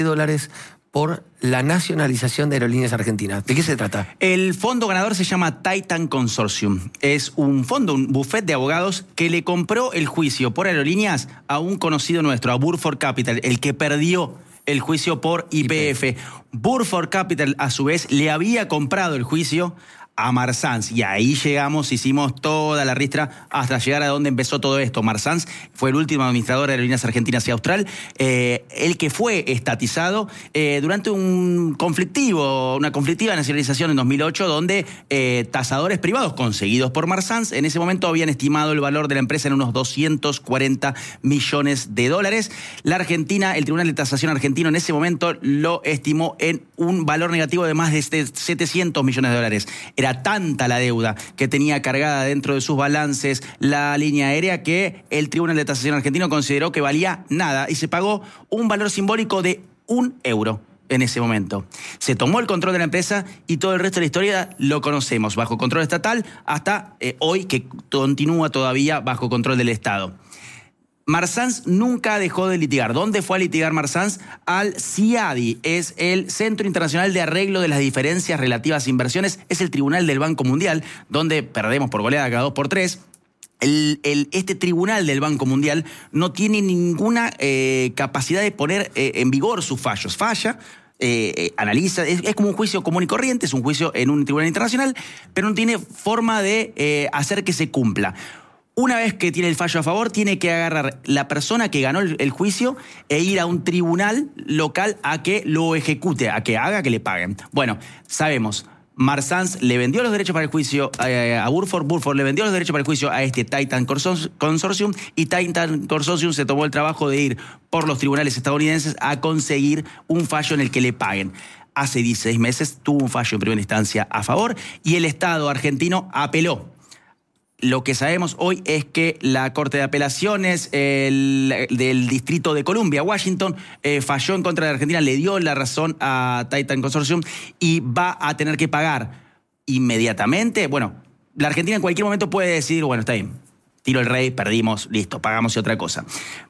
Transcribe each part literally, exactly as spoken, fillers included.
dólares por la nacionalización de Aerolíneas Argentinas. ¿De qué se trata? El fondo ganador se llama Titan Consortium. Es un fondo, un buffet de abogados que le compró el juicio por aerolíneas a un conocido nuestro, a Burford Capital, el que perdió el juicio por Y P F. Burford Capital, a su vez, le había comprado el juicio a Marsans. Y ahí llegamos, hicimos toda la ristra hasta llegar a donde empezó todo esto. Marsans fue el último administrador de Aerolíneas Argentinas y Austral, eh, el que fue estatizado eh, durante un conflictivo, una conflictiva nacionalización en dos mil ocho, donde eh, tasadores privados conseguidos por Marsans en ese momento habían estimado el valor de la empresa en unos doscientos cuarenta millones de dólares. La Argentina, el Tribunal de Tasación argentino en ese momento lo estimó en un valor negativo de más de setecientos millones de dólares. Era tanta la deuda que tenía cargada dentro de sus balances la línea aérea que el Tribunal de Tasación argentino consideró que valía nada y se pagó un valor simbólico de un euro en ese momento. Se tomó el control de la empresa y todo el resto de la historia lo conocemos, bajo control estatal hasta eh, hoy, que continúa todavía bajo control del Estado. Marsans nunca dejó de litigar. ¿Dónde fue a litigar Marsans? Al CIADI, es el Centro Internacional de Arreglo de las Diferencias Relativas a Inversiones, es el Tribunal del Banco Mundial, donde perdemos por goleada cada dos por tres. El, el, este tribunal del Banco Mundial no tiene ninguna eh, capacidad de poner eh, en vigor sus fallos. Falla, eh, eh, analiza, es, es como un juicio común y corriente, es un juicio en un tribunal internacional, pero no tiene forma de eh, hacer que se cumpla. Una vez que tiene el fallo a favor, tiene que agarrar la persona que ganó el, el juicio e ir a un tribunal local a que lo ejecute, a que haga que le paguen. Bueno, sabemos, Marsans le vendió los derechos para el juicio eh, a Burford, Burford le vendió los derechos para el juicio a este Titan Consortium y Titan Consortium se tomó el trabajo de ir por los tribunales estadounidenses a conseguir un fallo en el que le paguen. Hace dieciséis meses tuvo un fallo en primera instancia a favor y el Estado argentino apeló. Lo que sabemos hoy es que la Corte de Apelaciones el, del Distrito de Columbia, Washington, eh, falló en contra de Argentina, le dio la razón a Titan Consortium y va a tener que pagar inmediatamente. Bueno, la Argentina en cualquier momento puede decidir, bueno, está bien, tiro el rey, perdimos, listo, pagamos y otra cosa.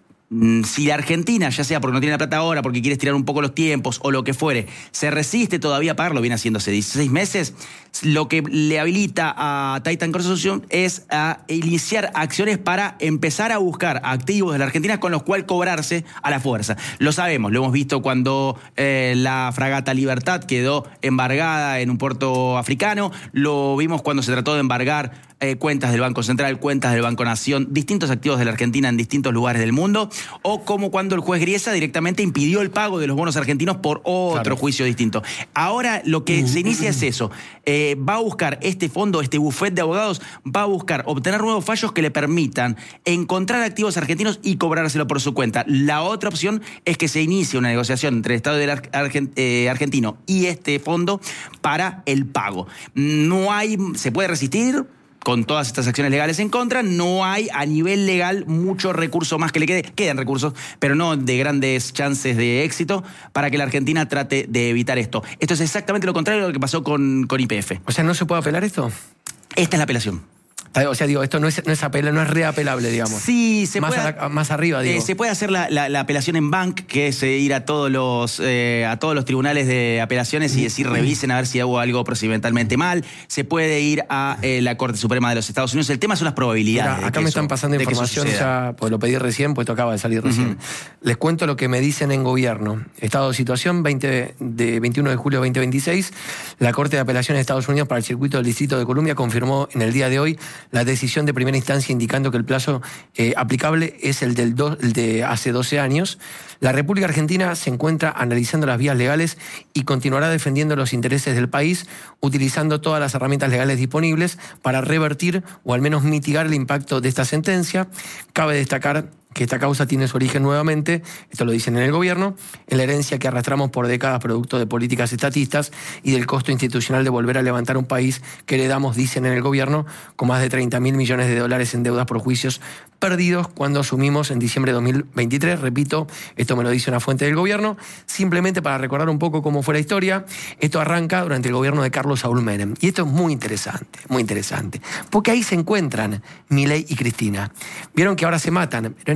Si la Argentina, ya sea porque no tiene la plata ahora, porque quiere estirar un poco los tiempos o lo que fuere, se resiste todavía a pagarlo, viene haciendo hace dieciséis meses, lo que le habilita a Titan Consortium es a iniciar acciones para empezar a buscar activos de la Argentina con los cuales cobrarse a la fuerza. Lo sabemos, lo hemos visto cuando eh, la fragata Libertad quedó embargada en un puerto africano, lo vimos cuando se trató de embargar Eh, cuentas del Banco Central, cuentas del Banco Nación, distintos activos de la Argentina en distintos lugares del mundo, o como cuando el juez Griesa directamente impidió el pago de los bonos argentinos por otro claro. juicio distinto. Ahora lo que se inicia es eso, eh, va a buscar este fondo, este buffet de abogados, va a buscar obtener nuevos fallos que le permitan encontrar activos argentinos y cobrárselo por su cuenta. La otra opción es que se inicie una negociación entre el Estado del Argent- eh, argentino y este fondo para el pago. No hay, se puede resistir con todas estas acciones legales en contra, no hay a nivel legal mucho recurso más que le quede. Quedan recursos, pero no de grandes chances de éxito para que la Argentina trate de evitar esto. Esto es exactamente lo contrario de lo que pasó con, con Y P F. O sea, ¿no se puede apelar esto? Esta es la apelación. O sea, digo, esto no es, no es, apel, no es reapelable, digamos. Sí, se más, puede, a, más arriba, digo. Eh, se puede hacer la, la, la apelación en banc, que es eh, ir a todos los eh, a todos los tribunales de apelaciones y decir, revisen a ver si hubo algo procedimentalmente mal. Se puede ir a eh, la Corte Suprema de los Estados Unidos. El tema son las probabilidades. Mira, acá me están pasando eso, información, ya, pues lo pedí recién, pues tocaba de salir recién. Uh-huh. Les cuento lo que me dicen en gobierno. Estado de situación, veinte de veintiuno de julio de veinte veintiséis. La Corte de Apelaciones de Estados Unidos para el Circuito del Distrito de Columbia confirmó en el día de hoy la decisión de primera instancia indicando que el plazo eh, aplicable es el, del do, el de hace doce años. La República Argentina se encuentra analizando las vías legales y continuará defendiendo los intereses del país utilizando todas las herramientas legales disponibles para revertir o al menos mitigar el impacto de esta sentencia. Cabe destacar que esta causa tiene su origen nuevamente, esto lo dicen en el gobierno, en la herencia que arrastramos por décadas producto de políticas estatistas y del costo institucional de volver a levantar un país que heredamos, dicen en el gobierno, con más de treinta mil millones de dólares en deudas por juicios perdidos cuando asumimos en diciembre de dos mil veintitrés. Repito, esto me lo dice una fuente del gobierno. Simplemente para recordar un poco cómo fue la historia, esto arranca durante el gobierno de Carlos Saúl Menem. Y esto es muy interesante, muy interesante, porque ahí se encuentran Milei y Cristina. Vieron que ahora se matan, pero en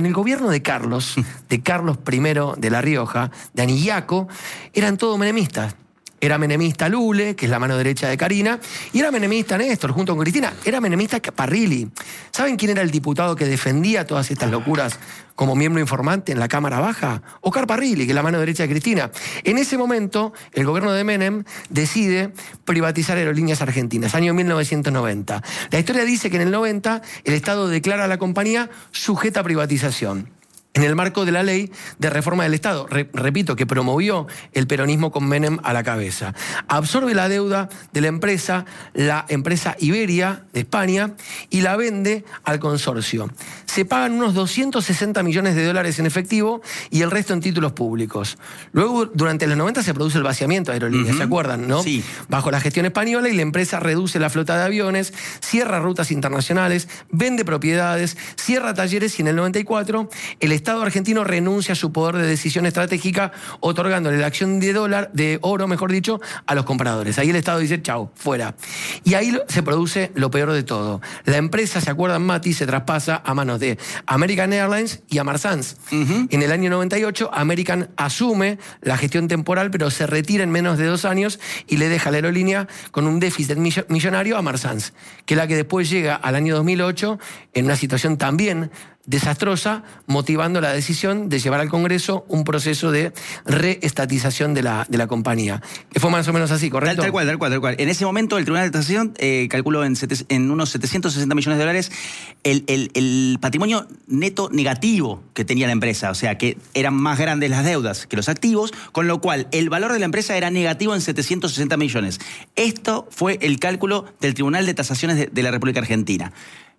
en el gobierno de Carlos, de Carlos primero de La Rioja, de Anillaco, eran todos menemistas. Era menemista Lule, que es la mano derecha de Karina, y era menemista Néstor, junto con Cristina. Era menemista Parrilli. ¿Saben quién era el diputado que defendía todas estas locuras como miembro informante en la Cámara Baja? Oscar Parrilli, que es la mano derecha de Cristina. En ese momento, el gobierno de Menem decide privatizar Aerolíneas Argentinas, año mil novecientos noventa. La historia dice que en el noventa el Estado declara a la compañía sujeta a privatización, en el marco de la ley de reforma del Estado, Re- repito, que promovió el peronismo con Menem a la cabeza. Absorbe la deuda de la empresa, la empresa Iberia de España, y la vende al consorcio. Se pagan unos doscientos sesenta millones de dólares en efectivo y el resto en títulos públicos. Luego, durante los noventa se produce el vaciamiento de Aerolíneas, uh-huh. ¿se acuerdan, no? Sí. Bajo la gestión española, y la empresa reduce la flota de aviones, cierra rutas internacionales, vende propiedades, cierra talleres, y en el noventa y cuatro el Estado Estado argentino renuncia a su poder de decisión estratégica, otorgándole la acción de dólar, de oro, mejor dicho, a los compradores. Ahí el Estado dice, chau, fuera. Y ahí se produce lo peor de todo. La empresa, ¿se acuerdan, Mati? Se traspasa a manos de American Airlines y a Marsans. Uh-huh. En el año noventa y ocho, American asume la gestión temporal, pero se retira en menos de dos años y le deja la aerolínea con un déficit millonario a Marsans, que es la que después llega al año dos mil ocho en una situación también desastrosa, motivando la decisión de llevar al Congreso un proceso de reestatización de la, de la compañía. Fue más o menos así, ¿correcto? Tal, tal cual, tal cual, tal cual. En ese momento el Tribunal de Tasación eh, calculó en, sete, en unos setecientos sesenta millones de dólares el, el, el patrimonio neto negativo que tenía la empresa, o sea, que eran más grandes las deudas que los activos, con lo cual el valor de la empresa era negativo en setecientos sesenta millones. Esto fue el cálculo del Tribunal de Tasaciones de, de la República Argentina.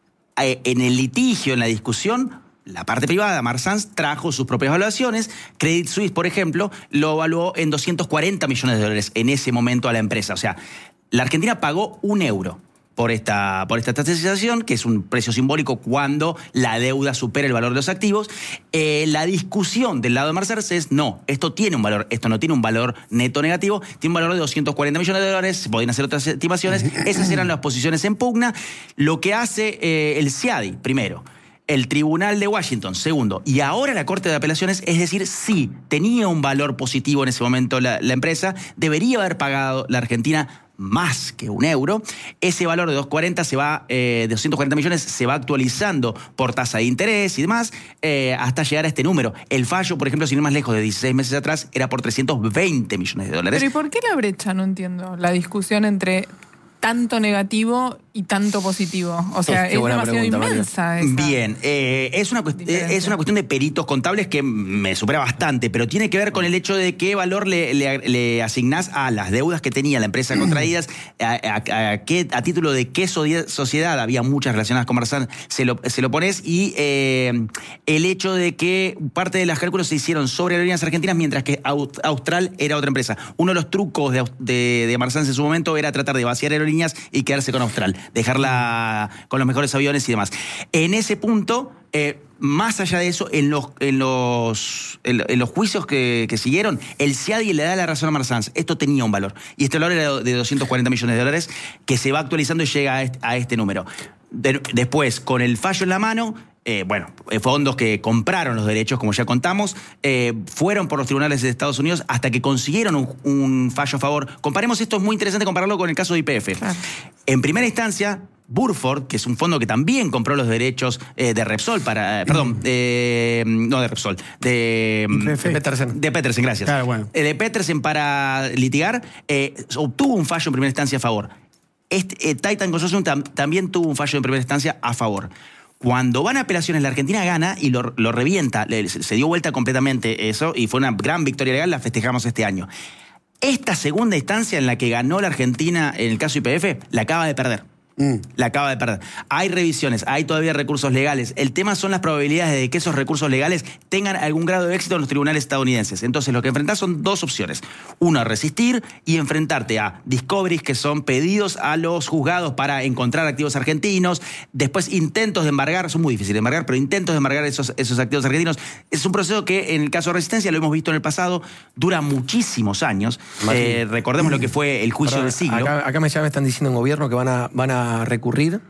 En el litigio, en la discusión, la parte privada, Marsans, trajo sus propias evaluaciones. Credit Suisse, por ejemplo, lo evaluó en doscientos cuarenta millones de dólares en ese momento a la empresa. O sea, la Argentina pagó un euro por esta, por esta estatización, que es un precio simbólico cuando la deuda supera el valor de los activos. Eh, la discusión del lado de Marsans es, no, esto tiene un valor, esto no tiene un valor neto negativo, tiene un valor de doscientos cuarenta millones de dólares, se podían hacer otras estimaciones, esas eran las posiciones en pugna. Lo que hace eh, el C I A D I, primero, el Tribunal de Washington, segundo, y ahora la Corte de Apelaciones, es decir, sí, tenía un valor positivo en ese momento la, la empresa, debería haber pagado la Argentina más que un euro. Ese valor de doscientos cuarenta se va, eh, de doscientos cuarenta millones se va actualizando por tasa de interés y demás, eh, hasta llegar a este número. El fallo, por ejemplo, sin ir más lejos, de dieciséis meses atrás, era por trescientos veinte millones de dólares. Pero ¿y por qué la brecha? No entiendo. La discusión entre tanto negativo y tanto positivo. O sea, oh, es demasiado pregunta, inmensa esa Bien, eh, es, una cuest- es una cuestión de peritos contables que me supera bastante, pero tiene que ver con el hecho de qué valor le, le, le asignás a las deudas que tenía la empresa contraídas, a, a, a, qué, a título de qué sociedad, había muchas relacionadas con Marsans, se lo, se lo pones, y eh, el hecho de que parte de los cálculos se hicieron sobre Aerolíneas Argentinas, mientras que Austral era otra empresa. Uno de los trucos de, de, de Marsans en su momento era tratar de vaciar Aerolíneas y quedarse con Austral, dejarla con los mejores aviones y demás. En ese punto, eh, más allá de eso, en los, en los, en, en los juicios que, que siguieron, el C I A D I le da la razón a Marsans. Esto tenía un valor. Y este valor era de doscientos cuarenta millones de dólares, que se va actualizando y llega a este, a este número. De, después, con el fallo en la mano, Eh, bueno, fondos que compraron los derechos, como ya contamos, eh, fueron por los tribunales de Estados Unidos hasta que consiguieron un, un fallo a favor. Comparemos esto, es muy interesante compararlo con el caso de Y P F. Ah. En primera instancia, Burford, que es un fondo que también compró los derechos eh, de Repsol para... Eh, perdón, eh, no de Repsol, de... de Petersen. De Petersen, gracias. Claro, bueno. eh, de Petersen para litigar, eh, obtuvo un fallo en primera instancia a favor. Este, eh, Titan Consortium tam, también tuvo un fallo en primera instancia a favor. Cuando van a apelaciones, la Argentina gana y lo, lo revienta, le, se dio vuelta completamente eso, y fue una gran victoria legal, la festejamos este año. Esta segunda instancia en la que ganó la Argentina en el caso Y P F, la acaba de perder. Mm. La acaba de perder. Hay revisiones, hay todavía recursos legales. El tema son las probabilidades de que esos recursos legales tengan algún grado de éxito en los tribunales estadounidenses. Entonces, lo que enfrentás son dos opciones. Una, resistir y enfrentarte a discoveries, que son pedidos a los juzgados para encontrar activos argentinos. Después, intentos de embargar, son muy difíciles de embargar, pero intentos de embargar esos, esos activos argentinos. Es un proceso que, en el caso de Resistencia, lo hemos visto en el pasado, dura muchísimos años. Eh, recordemos lo que fue el juicio Perdón, del siglo. Acá, acá me, ya me están diciendo en gobierno que van a, van a recurrir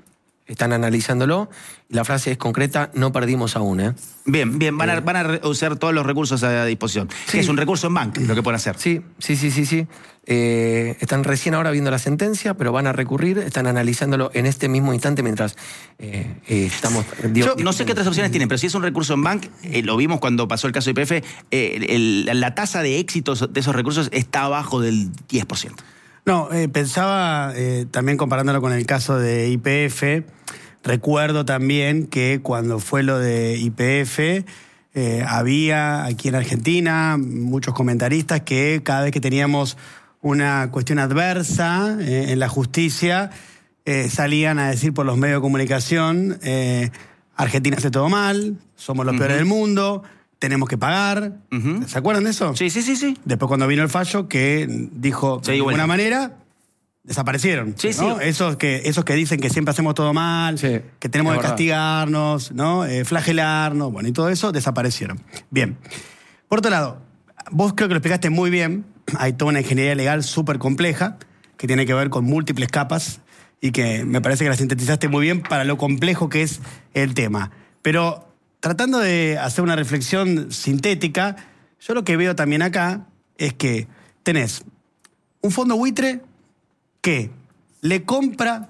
están analizándolo. Y la frase es concreta, no perdimos aún. ¿eh? Bien, bien, van, Eh. a, van a usar todos los recursos a disposición. Sí. Que es un recurso en banca lo que pueden hacer. Sí, sí, sí, sí, sí. Eh, están recién ahora viendo la sentencia, pero van a recurrir, están analizándolo en este mismo instante mientras eh, eh, estamos... Yo no sé qué otras opciones tienen, pero si es un recurso en banca, eh, lo vimos cuando pasó el caso de Y P F, eh, el, la tasa de éxito de esos recursos está abajo del diez por ciento. No, eh, pensaba, eh, también comparándolo con el caso de Y P F, recuerdo también que cuando fue lo de Y P F, eh, había aquí en Argentina muchos comentaristas que cada vez que teníamos una cuestión adversa eh, en la justicia, eh, salían a decir por los medios de comunicación, eh, Argentina hace todo mal, somos los uh-huh. peores del mundo, tenemos que pagar. Uh-huh. ¿Se acuerdan de eso? Sí, sí, sí, sí. Después cuando vino el fallo que dijo, sí, de alguna bueno. manera, desaparecieron. Sí, ¿no? sí. Esos que, esos que dicen que siempre hacemos todo mal, sí, que tenemos que verdad. castigarnos, ¿no? Eh, flagelarnos, bueno, y todo eso desaparecieron. Bien. Por otro lado, vos creo que lo explicaste muy bien, hay toda una ingeniería legal súper compleja, que tiene que ver con múltiples capas, y que me parece que la sintetizaste muy bien para lo complejo que es el tema. Pero tratando de hacer una reflexión sintética, yo lo que veo también acá es que tenés un fondo buitre que le compra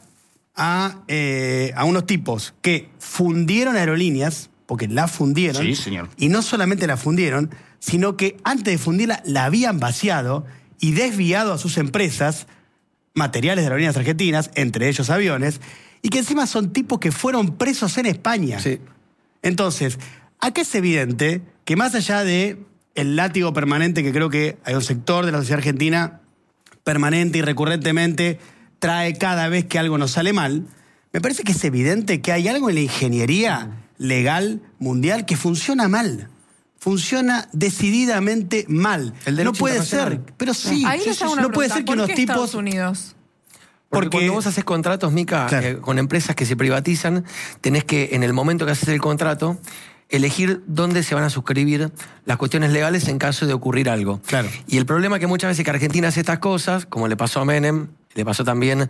a, eh, a unos tipos que fundieron aerolíneas, porque la fundieron. Sí, señor. Y no solamente la fundieron, sino que antes de fundirla la habían vaciado y desviado a sus empresas materiales de aerolíneas argentinas, entre ellos aviones, y que encima son tipos que fueron presos en España. Sí. Entonces, acá es evidente que más allá de el látigo permanente que creo que hay un sector de la sociedad argentina permanente y recurrentemente trae cada vez que algo nos sale mal, me parece que es evidente que hay algo en la ingeniería legal mundial que funciona mal. Funciona decididamente mal. El no derecho puede internacional. ser, pero sí, Ahí sí, les sí, hago una no puede pregunta. ser que ¿Por unos qué tipos... Estados Unidos? Porque, Porque- cuando vos haces contratos, Mica, Claro. eh, con empresas que se privatizan, tenés que, en el momento que haces el contrato, elegir dónde se van a suscribir las cuestiones legales en caso de ocurrir algo. Claro. Y el problema es que muchas veces que Argentina hace estas cosas, como le pasó a Menem, le pasó también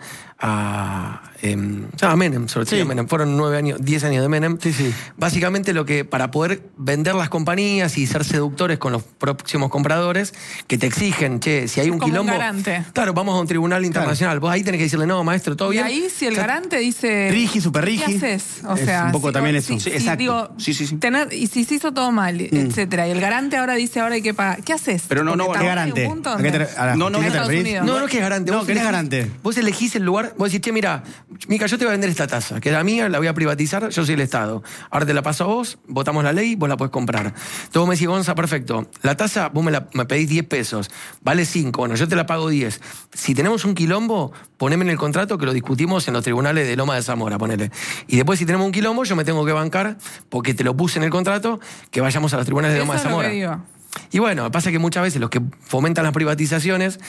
a, eh, a Menem, sobre todo Sí. a Menem, fueron nueve años, diez años de Menem. Sí, sí. Básicamente lo que, para poder vender las compañías y ser seductores con los próximos compradores, que te exigen, che, si hay un Como un quilombo... garante. Claro, vamos a un tribunal internacional. Vos ahí tenés que decirle, no, maestro, todo Y bien. ahí si el Ya- garante dice... Rigi, super ¿qué rigi. haces? O Es sea, un poco si- también si- eso. Sí, si exacto. digo, Sí, sí, sí. tener- y si se hizo todo mal, etcétera, y el garante ahora dice ahora hay que pagar. ¿Qué haces? Pero no, no, Porque ¿qué también hay un garante? punto ¿A qué te- donde- a la No, no, justicia te Estados referís? Unidos. No, no es que es garante. No, Vos que no es elegís- garante. Vos elegís el lugar, vos decís, che, mira, Mica, yo te voy a vender esta taza, que es la mía, la voy a privatizar, yo soy el Estado. Ahora te la paso a vos, votamos la ley, vos la podés comprar. Entonces vos me decís, Gonza, perfecto, la taza, vos me, la, me pedís diez pesos, vale cinco, bueno, yo te la pago diez. Si tenemos un quilombo, poneme en el contrato que lo discutimos en los tribunales de Loma de Zamora, ponele. Y después si tenemos un quilombo, yo me tengo que bancar, porque te lo puse en el contrato, que vayamos a los tribunales de Eso Loma de es lo Zamora. que digo. Y bueno, pasa que muchas veces los que fomentan las privatizaciones,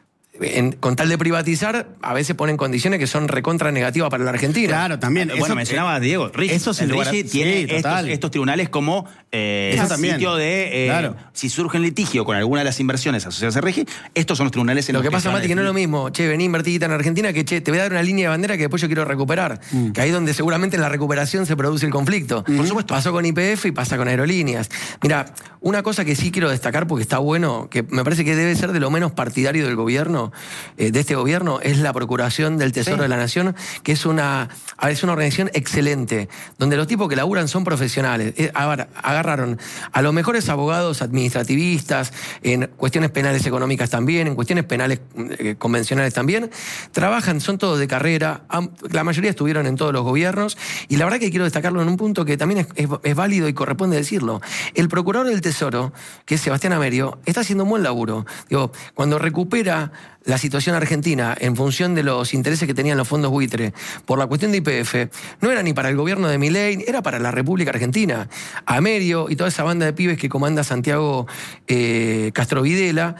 en- con tal de privatizar, a veces ponen condiciones que son recontra negativas para la Argentina. Claro, también. Bueno, Eso- mencionaba Diego, Rigi. eso sin el lugar a- Rigi sí, tiene estos, total. estos tribunales como eh, Eso también. sitio de... eh, Claro. Si surge un litigio con alguna de las inversiones asociadas a Rigi, estos son los tribunales en Lo los que pasa, se van a Mati, que no es lo definir. mismo. Che, vení, invertí en Argentina, que che, te voy a dar una línea de bandera que después yo quiero recuperar. Mm. Que ahí es donde seguramente en la recuperación se produce el conflicto. Por supuesto. Pasó con Y P F y pasa con aerolíneas. Mira, una cosa que sí quiero destacar porque está bueno, que me parece que debe ser de lo menos partidario del gobierno, eh, de este gobierno, es la Procuración del Tesoro Sí. de la Nación, que es una, a ver, es una organización excelente, donde los tipos que laburan son profesionales. Eh, a ver, agarraron a los mejores abogados administrativistas, en cuestiones penales económicas también, en cuestiones penales eh, convencionales también. Trabajan, son todos de carrera, am- la mayoría estuvieron en todos los gobiernos, y la verdad que quiero destacarlo en un punto que también es, es- es válido y corresponde decirlo. El procurador del Tesoro, que es Sebastián Amerio, está haciendo un buen laburo. Digo, cuando recupera la situación argentina en función de los intereses que tenían los fondos buitre por la cuestión de Y P F, no era ni para el gobierno de Milei, era para la República Argentina. Amerio y toda esa banda de pibes que comanda Santiago eh, Castro Videla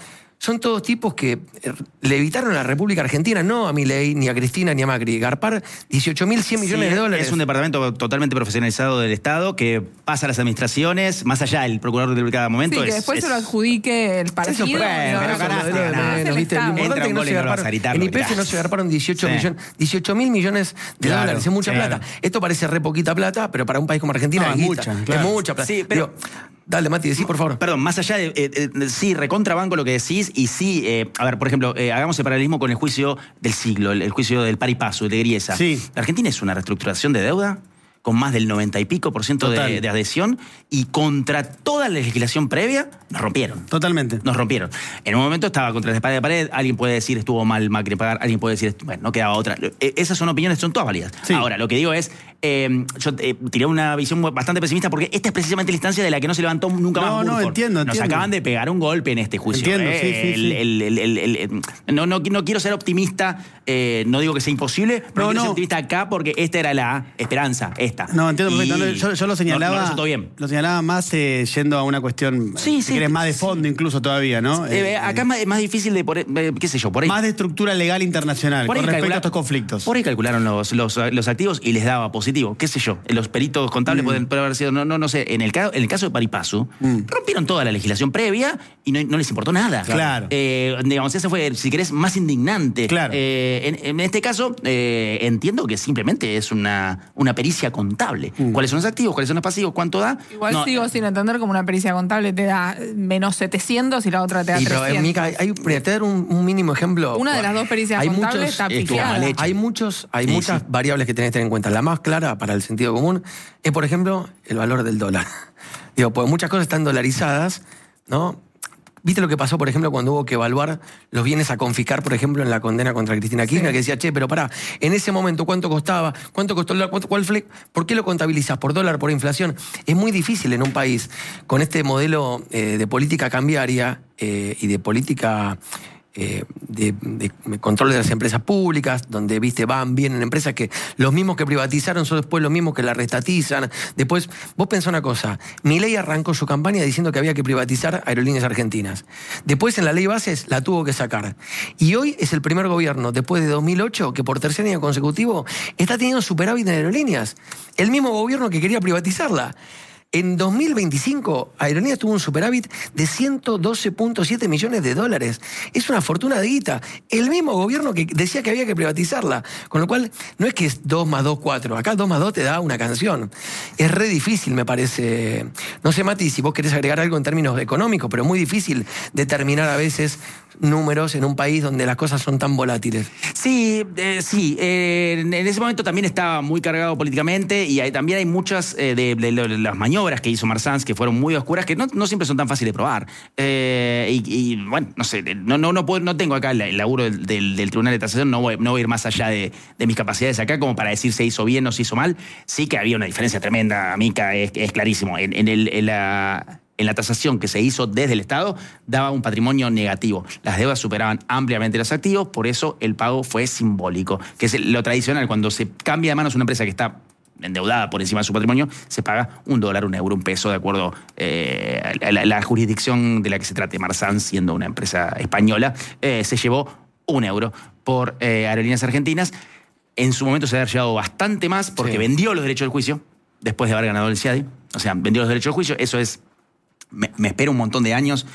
son todos tipos que le evitaron a la República Argentina, no a Milei, ni a Cristina, ni a Macri. Garpar dieciocho mil cien millones Sí, de dólares. Es un departamento totalmente profesionalizado del Estado que pasa a las administraciones, más allá del procurador de cada momento. Sí, que es, después es... se lo adjudique el partido. Eso, bueno, y pero lo- ganaste, lo- ganaste. lo- Menos, ¿viste? Lo el importante Entra es que un no gol se y no lo vas a garparon- gritar, en lo Y P F no gritás. se garparon dieciocho Sí. millones, dieciocho mil millones de Claro, dólares. Es mucha claro. plata. Esto parece re poquita plata, pero para un país como Argentina No, es es guita. mucha, claro. Es mucha plata. Sí, pero- Digo, dale, Mati, decí, por favor. Perdón, más allá de. eh, eh, sí, recontrabanco lo que decís, y sí, eh, a ver, por ejemplo, eh, hagamos el paralelismo con el juicio del siglo, el, el juicio del par y paso, de Griesa. Sí. La Argentina es una reestructuración de deuda con más del noventa y pico por ciento de, Total. de adhesión, y contra toda la legislación previa, nos rompieron. Totalmente. Nos rompieron. En un momento estaba contra la espada de pared, alguien puede decir estuvo mal Macri pagar, alguien puede decir, bueno, no quedaba otra. Eh, Esas son opiniones, son todas válidas. Sí. Ahora, lo que digo es, eh, yo eh, tiré una visión bastante pesimista porque esta es precisamente la instancia de la que no se levantó nunca No, más no, Burford. entiendo, Nos entiendo. acaban de pegar un golpe en este juicio. Entiendo, eh. sí, sí, El- sí. el- el- el- el- el- no, no, no quiero ser optimista, eh, no digo que sea imposible, pero No, quiero no. ser optimista acá porque esta era la esperanza, esta. No, entiendo Y perfectamente. Yo, yo lo señalaba. No, no resultó bien. Lo señalaba más eh, yendo a una cuestión, Sí, si sí, querés, más de sí. fondo incluso todavía, ¿no? Eh, Eh, acá es más, es más difícil de, por, eh, qué sé yo, por ahí. más de estructura legal internacional Por con ahí respecto calcula- a estos conflictos. Por ahí calcularon los, los, los activos y les daba positivo. ¿Qué sé yo? Los peritos contables Mm. pueden, pueden haber sido, no, no, no sé. En el, ca- en el caso de Paripasu, Mm. rompieron toda la legislación previa y no, no les importó nada. Claro. Eh, digamos, ese fue, si querés, más indignante. Claro. Eh, en, en este caso, eh, entiendo que simplemente es una, una pericia contable. Mm. ¿Cuáles son los activos? ¿Cuáles son los pasivos? ¿Cuánto da? Igual No, sigo sin entender cómo una pericia contable te da menos setecientos y la otra te da Y, pero, trescientos. Mica, hay, mira, te voy a dar un, un mínimo ejemplo. Una de las dos pericias Hay contables muchos- está estuvo pifiada. mal hecho. Hay muchos, hay Sí, muchas sí. variables que tenés que tener en cuenta. La más clara para el sentido común es, por ejemplo, el valor del dólar. Digo, pues muchas cosas están dolarizadas, ¿no? ¿Viste lo que pasó, por ejemplo, cuando hubo que evaluar los bienes a confiscar, por ejemplo, en la condena contra Cristina Kirchner? Que decía, che, pero pará, en ese momento, ¿cuánto costaba? ¿Cuánto costó el dólar? ¿Cuánto- ¿Cuál fue? ¿Por qué lo contabilizas? ¿Por dólar? ¿Por inflación? Es muy difícil en un país con este modelo eh, de política cambiaria eh, y de política eh, de, de control de las empresas públicas, donde, viste, van, vienen empresas que los mismos que privatizaron son después los mismos que la restatizan. Después, vos pensá una cosa, Milei arrancó su campaña diciendo que había que privatizar Aerolíneas Argentinas. Después, en la ley bases, la tuvo que sacar. Y hoy es el primer gobierno, después de dos mil ocho, que por tercer año consecutivo está teniendo superávit en aerolíneas. El mismo gobierno que quería privatizarla. En dos mil veinticinco, Aerolíneas tuvo un superávit de ciento doce punto siete millones de dólares. Es una fortuna de guita. El mismo gobierno que decía que había que privatizarla. Con lo cual, no es que es dos más dos, cuatro. Acá dos más dos te da una canción. Es re difícil, me parece. No sé, Mati, si vos querés agregar algo en términos económicos, pero es muy difícil determinar a veces números en un país donde las cosas son tan volátiles. Sí, eh, sí. eh, en en ese momento también estaba muy cargado políticamente y hay- también hay muchas eh, de, de- de las maniobras que hizo Marsans que fueron muy oscuras, que no, no siempre son tan fáciles de probar. Eh, y, y, bueno, no sé, no, no, no, puedo- no tengo acá el, el laburo del, del- del Tribunal de Tasación, no voy, no voy a ir más allá de, de mis capacidades acá como para decir se hizo bien o se hizo mal. Sí que había una diferencia tremenda, Mica, es, es clarísimo. En, en el, en la... En la tasación que se hizo desde el Estado, daba un patrimonio negativo. Las deudas superaban ampliamente los activos, por eso el pago fue simbólico, que es lo tradicional. Cuando se cambia de manos una empresa que está endeudada por encima de su patrimonio, se paga un dólar, un euro, un peso, de acuerdo eh, a la, la jurisdicción de la que se trate. Marsans, siendo una empresa española, eh, se llevó un euro por eh, Aerolíneas Argentinas. En su momento se había llevado bastante más porque Sí. vendió los derechos del juicio, después de haber ganado el C I A D I. O sea, vendió los derechos del juicio, eso es... Me, me espero un montón de años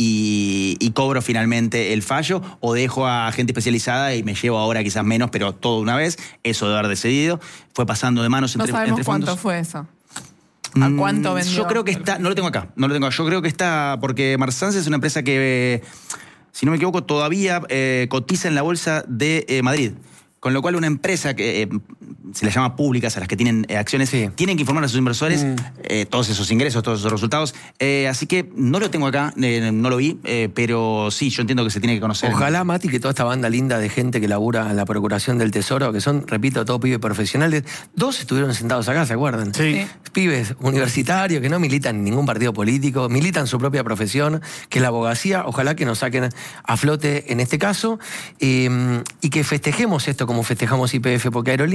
y, y cobro finalmente el fallo, o dejo a gente especializada y me llevo ahora quizás menos, pero todo de una vez. Eso de haber decidido. Fue pasando de manos No entre, sabemos entre cuánto fondos. fue eso. ¿A Mm, cuánto vendió? Yo creo que está, no lo tengo acá, no lo tengo acá. Yo creo que está, porque Marsans es una empresa que, eh, si no me equivoco, todavía eh, cotiza en la bolsa de eh, Madrid. Con lo cual una empresa que eh, se les llama públicas, a las que tienen eh, acciones, Sí. tienen que informar a sus inversores Mm. eh, todos esos ingresos, todos esos resultados. Eh, así que no lo tengo acá, eh, no lo vi, eh, pero sí, yo entiendo que se tiene que conocer. Ojalá, Mati, que toda esta banda linda de gente que labura en la Procuración del Tesoro, que son, repito, todos pibes profesionales, dos estuvieron sentados acá, ¿se acuerdan? Sí. Sí. Pibes universitarios que no militan en ningún partido político, militan su propia profesión, que es la abogacía. Ojalá que nos saquen a flote en este caso eh, y que festejemos esto como festejamos Y P F, porque Aerolíneas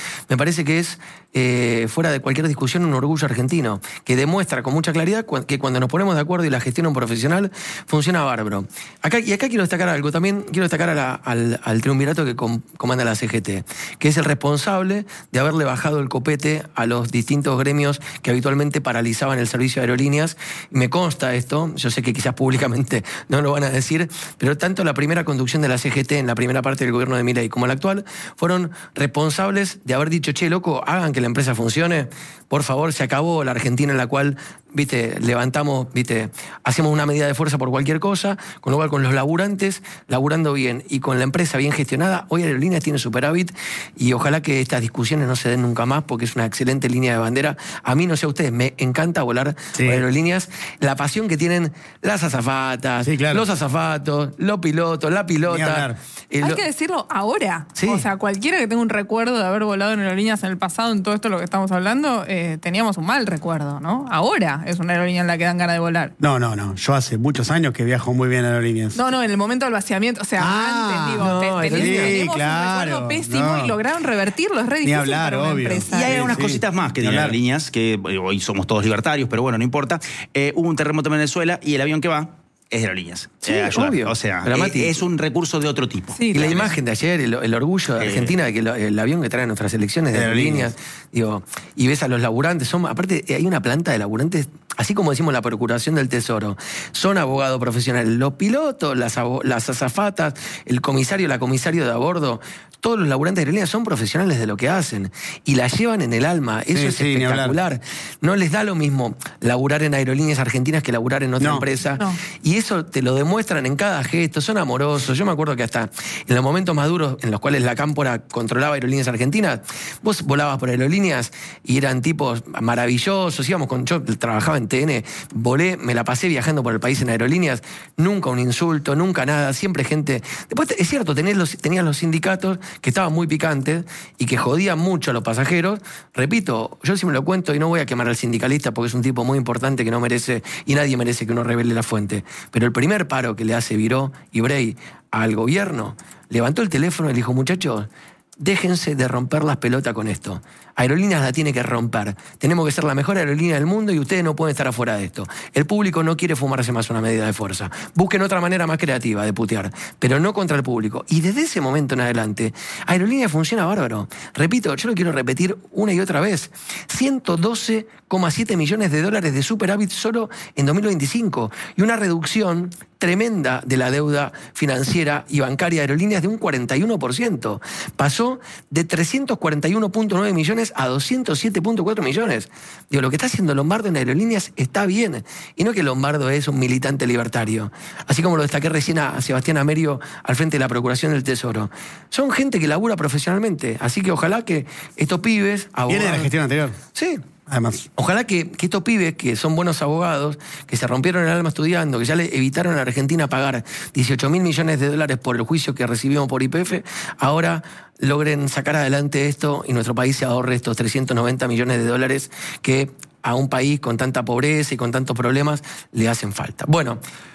me parece que es, eh, fuera de cualquier discusión, un orgullo argentino, que demuestra con mucha claridad cu que cuando nos ponemos de acuerdo y la gestión un profesional, funciona bárbaro. Acá, y acá quiero destacar algo, también quiero destacar a la, al, al triunvirato que com comanda la C G T, que es el responsable de haberle bajado el copete a los distintos gremios que habitualmente paralizaban el servicio de aerolíneas. Me consta esto, yo sé que quizás públicamente no lo van a decir, pero tanto la primera conducción de la C G T en la primera parte del gobierno de Milei como la actual fueron responsables de haber dicho, che, loco, hagan que la empresa funcione, por favor, se acabó la Argentina en la cual, viste, levantamos, viste, hacemos una medida de fuerza por cualquier cosa, con lo cual con los laburantes, laburando bien y con la empresa bien gestionada, hoy Aerolíneas tiene superávit y ojalá que estas discusiones no se den nunca más porque es una excelente línea de bandera. A mí, no sé a ustedes, me encanta volar sí. por Aerolíneas, la pasión que tienen las azafatas, sí, claro. los azafatos, los pilotos, la pilota. Eh, Hay lo... que decirlo ahora. Sí. O sea, cualquiera que tenga un recuerdo de haber volado en Aerolíneas en el pasado, en todo esto lo que estamos hablando, eh, teníamos un mal recuerdo, ¿no? Ahora es una aerolínea en la que dan ganas de volar. No, no, no. Yo hace muchos años que viajo muy bien en Aerolíneas. No, no, en el momento del vaciamiento, o sea, ah, antes, digo, no, te, tenés, sí, tenemos claro, un recuerdo pésimo no. y lograron revertirlo. Es re difícil Ni hablar, para una obvio. empresa. Y hay Sí, unas sí. cositas más que Ni tienen hablar. Aerolíneas, que hoy somos todos libertarios, pero bueno, no importa. Eh, hubo un terremoto en Venezuela y el avión que va es de Aerolíneas. Sí, eh, obvio. O sea, Dramático. es, es un recurso de otro tipo. Sí, y la claro. imagen de ayer, el, el orgullo de Argentina, de que lo, el avión que trae nuestras elecciones de Aerolíneas, digo, y ves a los laburantes, son, aparte hay una planta de laburantes, así como decimos la Procuración del Tesoro, son abogados profesionales, los pilotos, las, las azafatas, el comisario, la comisario de a bordo, todos los laburantes de Aerolíneas son profesionales de lo que hacen y la llevan en el alma, eso sí, es sí, espectacular. No les da lo mismo laburar en Aerolíneas Argentinas que laburar en otra no, empresa, no. y eso te lo demuestran en cada gesto, son amorosos. Yo me acuerdo que hasta en los momentos más duros en los cuales la Cámpora controlaba Aerolíneas Argentinas, vos volabas por Aerolíneas y eran tipos maravillosos, íbamos con, yo trabajaba en T N, volé, me la pasé viajando por el país en Aerolíneas, nunca un insulto, nunca nada, siempre gente... Después, es cierto, tenías los, tenías los sindicatos que estaban muy picantes y que jodían mucho a los pasajeros. Repito, yo siempre lo cuento y no voy a quemar al sindicalista porque es un tipo muy importante que no merece, y nadie merece que uno revele la fuente. Pero el primer paro que le hace Viró y Brey al gobierno, levantó el teléfono y le dijo, muchachos, déjense de romper las pelotas con esto. Aerolíneas la tiene que romper. Tenemos que ser la mejor aerolínea del mundo y ustedes no pueden estar afuera de esto. El público no quiere fumarse más una medida de fuerza. Busquen otra manera más creativa de putear, pero no contra el público. Y desde ese momento en adelante, Aerolíneas funciona bárbaro. Repito, yo lo quiero repetir una y otra vez. ciento doce coma siete millones de dólares de superávit solo en dos mil veinticinco y una reducción tremenda de la deuda financiera y bancaria de Aerolíneas de un cuarenta y uno por ciento. Pasó de trescientos cuarenta y uno punto nueve millones a doscientos siete punto cuatro millones. Digo, lo que está haciendo Lombardo en Aerolíneas está bien. Y no que Lombardo es un militante libertario. Así como lo destaqué recién a Sebastián Amerio al frente de la Procuración del Tesoro. Son gente que labura profesionalmente. Así que ojalá que estos pibes... Abogados, Viene de la gestión anterior. Sí. Además. Ojalá que, que estos pibes, que son buenos abogados, que se rompieron el alma estudiando, que ya le evitaron a Argentina pagar dieciocho mil millones de dólares por el juicio que recibimos por Y P F, ahora logren sacar adelante esto y nuestro país se ahorre estos trescientos noventa millones de dólares que a un país con tanta pobreza y con tantos problemas le hacen falta. Bueno,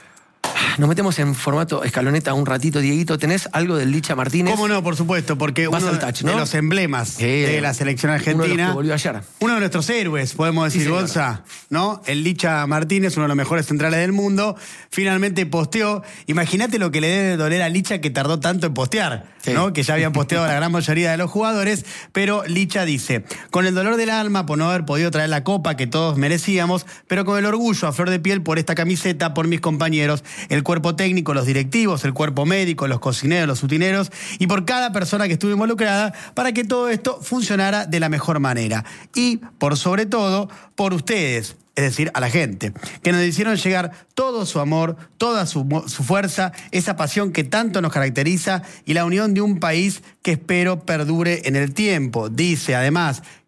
nos metemos en formato escaloneta un ratito, Dieguito. ¿Tenés algo del Licha Martínez? ¿Cómo no? Por supuesto, porque Vas uno al touch, de ¿no? los emblemas Sí, de la selección uno de los argentina, que volvió ayer. uno de nuestros héroes, podemos decir, Sí, señor. Gonza, ¿no? El Licha Martínez, uno de los mejores centrales del mundo, finalmente posteó. Imagínate lo que le debe doler a Licha que tardó tanto en postear, Sí. ¿no? Que ya habían posteado la gran mayoría de los jugadores, pero Licha dice, con el dolor del alma por no haber podido traer la copa que todos merecíamos, pero con el orgullo a flor de piel por esta camiseta, por mis compañeros, el cuerpo técnico, los directivos, el cuerpo médico, los cocineros, los utineros y por cada persona que estuvo involucrada para que todo esto funcionara de la mejor manera. Y, por sobre todo, por ustedes, es decir, a la gente, que nos hicieron llegar todo su amor, toda su, su fuerza, esa pasión que tanto nos caracteriza y la unión de un país que espero perdure en el tiempo. Dice, además,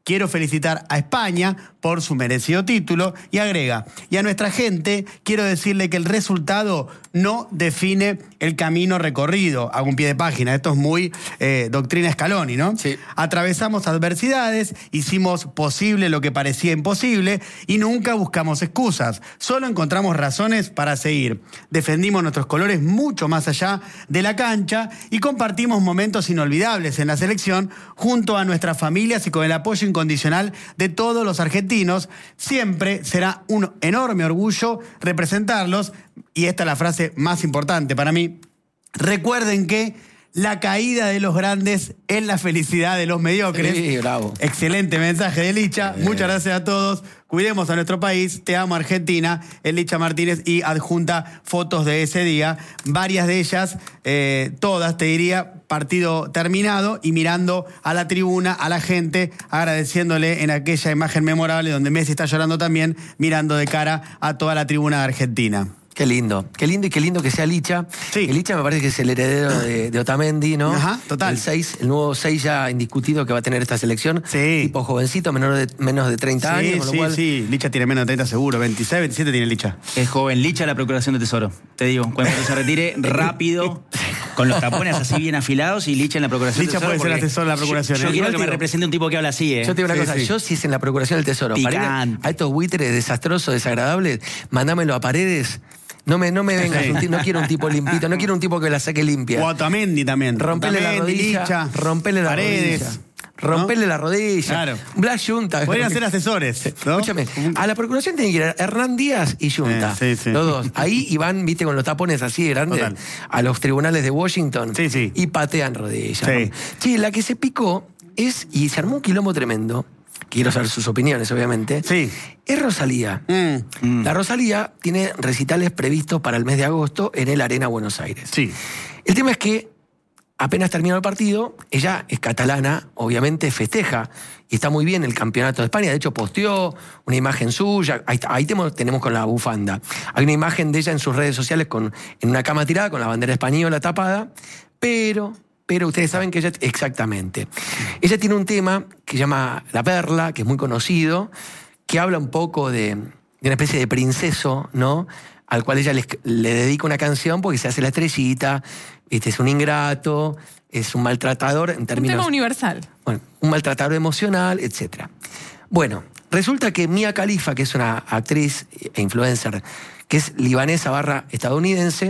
quiero felicitar a España por su merecido título y agrega, y a nuestra gente quiero decirle que el resultado no define el camino recorrido. Hago un pie de página, esto es muy eh, doctrina Scaloni, ¿no? Sí. Atravesamos adversidades, hicimos posible lo que parecía imposible y nunca buscamos excusas, solo encontramos razones para seguir. Defendimos nuestros colores mucho más allá de la cancha y compartimos momentos inolvidables en la selección junto a nuestras familias y con el apoyo incondicional de todos los argentinos. Siempre será un enorme orgullo representarlos. Y esta es la frase más importante para mí. Recuerden que la caída de los grandes es la felicidad de los mediocres. Sí, bravo. Excelente mensaje de Licha. Bien. Muchas gracias a todos. Cuidemos a nuestro país. Te amo, Argentina. El Licha Martínez, y adjunta fotos de ese día. Varias de ellas, eh, todas, te diría, partido terminado y mirando a la tribuna, a la gente, agradeciéndole en aquella imagen memorable donde Messi está llorando también, mirando de cara a toda la tribuna de Argentina. Qué lindo, qué lindo y qué lindo que sea Licha. Sí. El Licha me parece que es el heredero de, de Otamendi, ¿no? Ajá, total. El seis, el nuevo seis ya indiscutido que va a tener esta selección. Sí. Tipo jovencito, menor de, menos de treinta Sí, años, con lo sí, cual... sí. Licha tiene menos de treinta seguro. veintiséis, veintisiete tiene Licha. Es joven, Licha la Procuración de Tesoro. Te digo, cuando se retire rápido, con los tapones así bien afilados, y Licha en la Procuración Licha del Tesoro. puede ser porque asesor de la Procuración, Yo, yo ¿eh? quiero Igual que me digo- represente un tipo que habla así, ¿eh? Yo te digo una Sí, cosa, sí. yo si es en la Procuración del Tesoro, para ir a, Picante. a estos buitres desastrosos, desagradables, mandámelo a Paredes. No me, no me vengas, Sí. un ti- no quiero un tipo limpito, no quiero un tipo que la saque limpia. O a Otamendi también. Rompele la Otamendi, rodilla, Licha, rompele la Paredes, rodilla. Rompele ¿no? la rodilla. Claro. Blas Junta. Podrían ser asesores, ¿no? Escúchame, a la procuración tienen que ir Hernán Díaz y Junta. Eh, sí, sí. Los dos. Ahí y van, viste, con los tapones así grandes, Total. a los tribunales de Washington. Sí, sí. Y patean rodillas. Sí. ¿no? Sí, la que se picó es, y se armó un quilombo tremendo, quiero saber sus opiniones, obviamente, Sí. es Rosalía. Mm. La Rosalía tiene recitales previstos para el mes de agosto en el Arena Buenos Aires. Sí. El tema es que apenas terminó el partido, ella es catalana, obviamente festeja, y está muy bien el campeonato de España. De hecho, posteó una imagen suya, ahí, ahí tenemos, tenemos con la bufanda. Hay una imagen de ella en sus redes sociales con, en una cama tirada con la bandera española tapada, pero... Pero ustedes saben que ella, exactamente. Ella tiene un tema que se llama La Perla, que es muy conocido, que habla un poco de, de una especie de princeso, ¿no? Al cual ella le, le dedica una canción porque se hace la estrellita, este, es un ingrato, es un maltratador en Un términos... tema universal. Bueno, un maltratador emocional, etcétera. Bueno, resulta que Mia Khalifa, que es una actriz e influencer, que es libanesa barra estadounidense,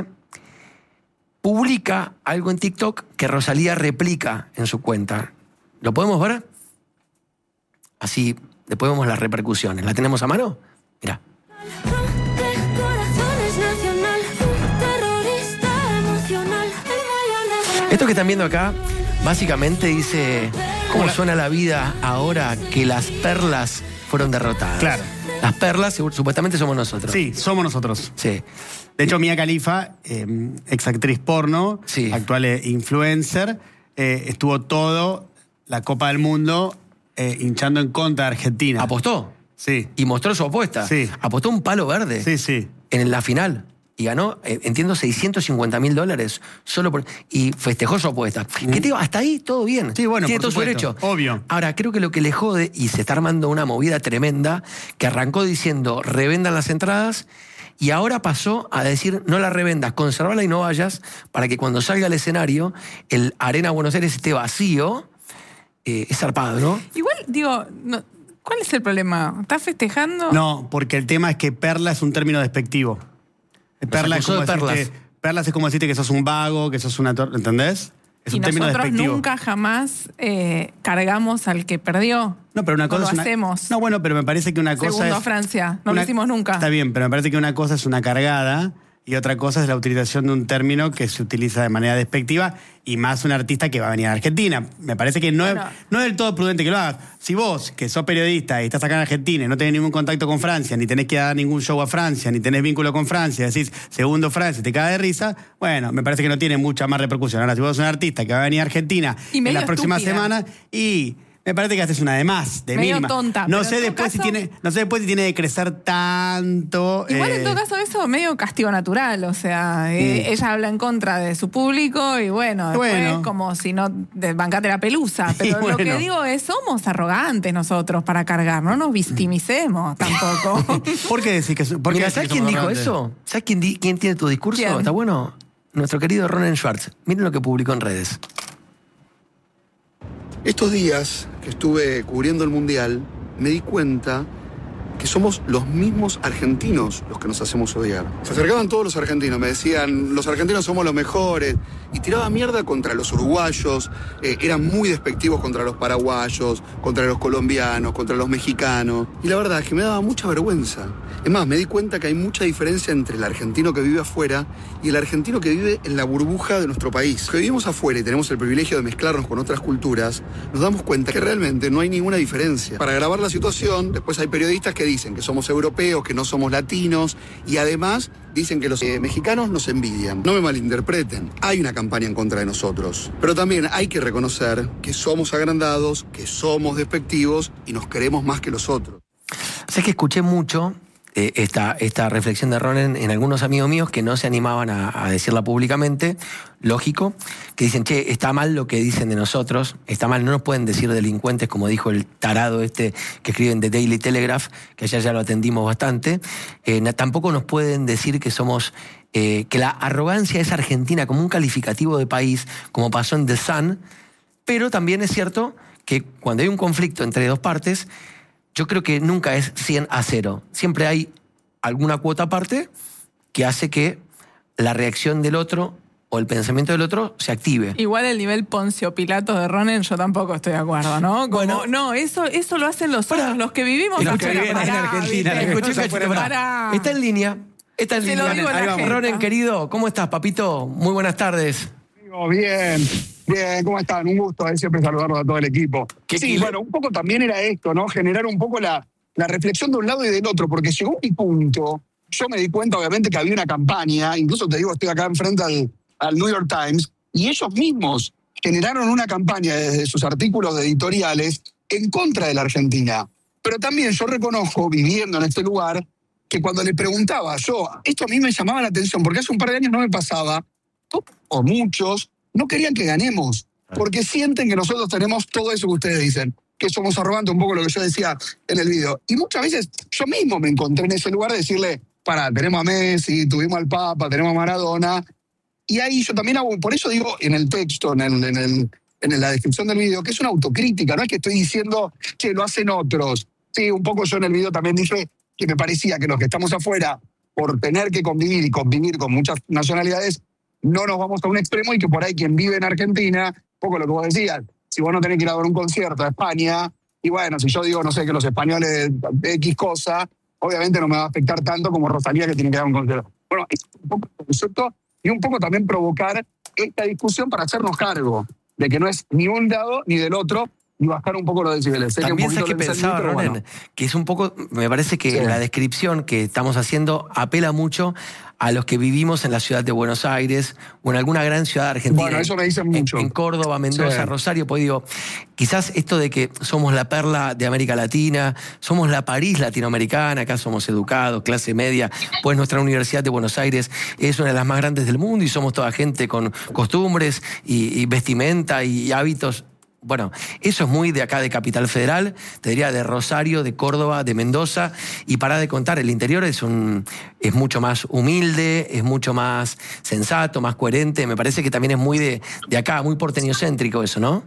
publica algo en TikTok que Rosalía replica en su cuenta. ¿Lo podemos ver? Así, después vemos las repercusiones. ¿La tenemos a mano? Mirá. Esto que están viendo acá, básicamente dice cómo suena la vida ahora que las perlas fueron derrotadas. Claro. Las perlas supuestamente somos nosotros. Sí, somos nosotros. Sí. De hecho, Mia Khalifa, eh, ex actriz porno, Sí. actual eh, influencer, eh, estuvo todo la Copa del Mundo eh, hinchando en contra de Argentina. Apostó Sí, y mostró su apuesta. Sí. Apostó un palo verde sí, sí. en la final. Y ganó, eh, entiendo, seiscientos cincuenta mil dólares solo por. Y festejó su apuesta. Que te digo, hasta ahí todo bien. Sí, bueno, Tiene por todo supuesto, su derecho. obvio. Ahora, creo que lo que le jode, y se está armando una movida tremenda, que arrancó diciendo revendan las entradas, y ahora pasó a decir no las revendas, conservala y no vayas, para que cuando salga al escenario, el Arena Buenos Aires esté vacío. Eh, es zarpado, ¿no? Igual, digo, no, ¿cuál es el problema? ¿Estás festejando? No, porque el tema es que perla es un término despectivo. Perla es, acusó como de perlas. decirte, perlas es como decirte que sos un vago, que sos una torre, ¿entendés? Es y un término nosotros despectivo. nunca jamás eh, cargamos al que perdió. No, pero una cosa no es lo una... hacemos. No, bueno, pero me parece que una cosa Segundo es... a Francia. No una- lo hicimos nunca. Está bien, pero me parece que una cosa es una cargada y otra cosa es la utilización de un término que se utiliza de manera despectiva y más un artista que va a venir a Argentina. Me parece que no, Bueno. es, no es del todo prudente que lo hagas. Si vos, que sos periodista y estás acá en Argentina y no tenés ningún contacto con Francia, ni tenés que dar ningún show a Francia, ni tenés vínculo con Francia, decís segundo Francia y te caga de risa, bueno, me parece que no tiene mucha más repercusión. Ahora, si vos sos un artista que va a venir a Argentina Y en medio las próximas estúpida. semanas y... Me parece que haces una de más, de medio mínima. tonta. No pero sé en todo después si caso- tiene, no sé después si tiene que crecer tanto. Igual eh, en todo caso eso medio castigo natural, o sea, eh, Mm. ella habla en contra de su público y bueno, después Bueno. como si no de bancate la pelusa, pero Y lo bueno. que digo es somos arrogantes nosotros para cargar, no nos victimicemos tampoco. ¿Por qué decís que so- por qué Mira, decís ¿sabes que quién somos dijo arrogantes? eso? ¿Sabes quién, di- quién tiene tu discurso? ¿Quién? ¿Está bueno? Nuestro querido Ronen Schwartz. Miren lo que publicó en redes. Estos días que estuve cubriendo el Mundial, me di cuenta que somos los mismos argentinos los que nos hacemos odiar. Se acercaban todos los argentinos, me decían, los argentinos somos los mejores, y tiraba mierda contra los uruguayos, eh, eran muy despectivos contra los paraguayos, contra los colombianos, contra los mexicanos, y la verdad es que me daba mucha vergüenza. Es más, me di cuenta que hay mucha diferencia entre el argentino que vive afuera y el argentino que vive en la burbuja de nuestro país. Los que vivimos afuera y tenemos el privilegio de mezclarnos con otras culturas, nos damos cuenta que realmente no hay ninguna diferencia. Para agravar la situación, después hay periodistas que dicen que somos europeos, que no somos latinos, y además dicen que los eh, mexicanos nos envidian. No me malinterpreten, hay una campaña en contra de nosotros. Pero también hay que reconocer que somos agrandados, que somos despectivos y nos queremos más que los otros. Sé que escuché mucho eh, esta, esta reflexión de Ronen en algunos amigos míos que no se animaban a, a decirla públicamente, lógico, que dicen, che, está mal lo que dicen de nosotros, está mal, no nos pueden decir delincuentes, como dijo el tarado este que escribe en The Daily Telegraph, que allá ya lo atendimos bastante, eh, na- tampoco nos pueden decir que somos, eh, que la arrogancia es argentina como un calificativo de país, como pasó en The Sun, pero también es cierto que cuando hay un conflicto entre dos partes, yo creo que nunca es cien a cero. Siempre hay alguna cuota aparte que hace que la reacción del otro o el pensamiento del otro se active. Igual el nivel Poncio Pilato de Ronen yo tampoco estoy de acuerdo, ¿no? Como, Bueno. no, eso, eso lo hacen los Pará. otros, los que vivimos Y los que afuera. viven en Pará, Argentina, ¿viste? los que Escuché un cosas cachito, fuera- pará. Pará. Está en línea. Está en Se línea. lo digo a la Ahí vamos. gente. Ronen, querido, ¿cómo estás, papito? Muy buenas tardes. Bien, bien, ¿cómo están? Un gusto, eh, siempre saludarlos a todo el equipo. ¿Qué Sí, kilo? bueno, un poco también era esto, ¿no? Generar un poco la, la reflexión de un lado y del otro, porque llegó mi punto, yo me di cuenta obviamente que había una campaña, incluso te digo, estoy acá enfrente al, al New York Times, y ellos mismos generaron una campaña desde sus artículos editoriales en contra de la Argentina. Pero también yo reconozco, viviendo en este lugar, que cuando le preguntaba yo, esto a mí me llamaba la atención, porque hace un par de años no me pasaba, o muchos, no querían que ganemos, porque sienten que nosotros tenemos todo eso que ustedes dicen, que somos arrogantes, un poco lo que yo decía en el video. Y muchas veces yo mismo me encontré en ese lugar de decirle, pará, tenemos a Messi, tuvimos al Papa, tenemos a Maradona, y ahí yo también hago, por eso digo en el texto, en, el, en, el, en la descripción del video, que es una autocrítica, no es que estoy diciendo que lo hacen otros. Sí, un poco yo en el video también dije que me parecía que los que estamos afuera, por tener que convivir y convivir con muchas nacionalidades, no nos vamos a un extremo y que por ahí quien vive en Argentina, un poco lo que vos decías, si vos no tenés que ir a ver un concierto a España, y bueno, si yo digo, no sé, que los españoles de X cosa, obviamente no me va a afectar tanto como Rosalía que tiene que dar un concierto. Bueno, es un poco el concepto y un poco también provocar esta discusión para hacernos cargo de que no es ni un lado ni del otro, y bajar un poco los decibeles. Sé que También un sé que poquito lo encendí, pensaba, pero Ronen, bueno. que es un poco, me parece que Sí. la descripción que estamos haciendo apela mucho a los que vivimos en la ciudad de Buenos Aires o en alguna gran ciudad argentina. Bueno, eso me dicen En- mucho. En, Córdoba, Mendoza, Sí. Rosario, pues digo, quizás esto de que somos la perla de América Latina, somos la París latinoamericana, acá somos educados, clase media, pues nuestra Universidad de Buenos Aires es una de las más grandes del mundo y somos toda gente con costumbres y, y vestimenta y hábitos. Bueno, eso es muy de acá de Capital Federal, te diría de Rosario, de Córdoba, de Mendoza, y para de contar, el interior es un es mucho más humilde, es mucho más sensato, más coherente, me parece que también es muy de, de acá, muy porteñocéntrico eso, ¿no?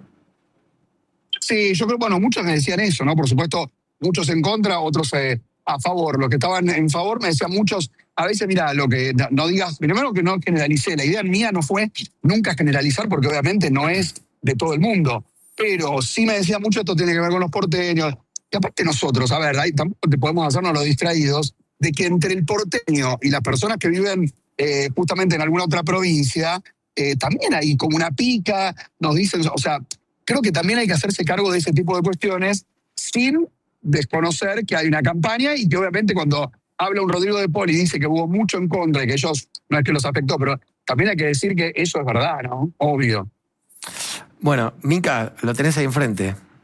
Sí, yo creo, bueno, muchos me decían eso, ¿no? Por supuesto, muchos en contra, otros eh, a favor. Los que estaban en favor me decían muchos, a veces, mira, lo que no, no digas, primero que no generalicé, la idea mía no fue nunca generalizar, porque obviamente no es de todo el mundo. Pero sí me decía mucho, esto tiene que ver con los porteños. Y aparte nosotros, a ver, ahí tampoco te podemos hacernos los distraídos, de que entre el porteño y las personas que viven eh, justamente en alguna otra provincia, eh, también hay como una pica, nos dicen, o sea, creo que también hay que hacerse cargo de ese tipo de cuestiones sin desconocer que hay una campaña y que obviamente cuando habla un Rodrigo de Paul y dice que hubo mucho en contra y que ellos, no es que los afectó, pero también hay que decir que eso es verdad, ¿no? Obvio. Bueno, Minka, lo tenés ahí enfrente.